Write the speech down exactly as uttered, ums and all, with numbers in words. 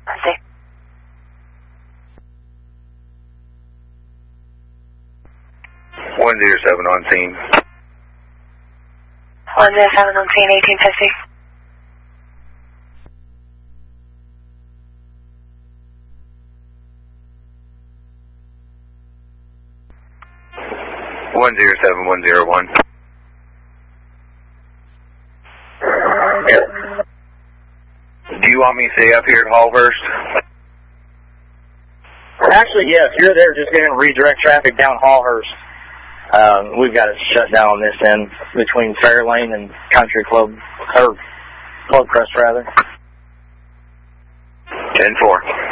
I see. one zero seven on scene. one zero seven on scene, eighteen fifty. one zero seven one zero one. Do you want me to stay up here at Hallhurst? Actually, yes. You're there just going to redirect traffic down Hallhurst. Um, we've got it shut down on this end between Fairlane and Country Club, or Club Crest, rather. ten four.